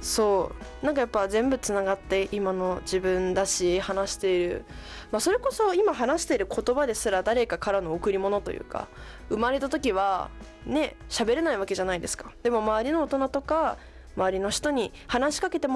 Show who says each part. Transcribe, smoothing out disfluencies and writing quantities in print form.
Speaker 1: そうなんかやっぱ全部つながって今の自分だし、話している、それこそ今話している言葉ですら誰かからの贈り物というか、生まれた時はね喋れないわけじゃないですか。でも周りの大人とか周りの人に話しかけても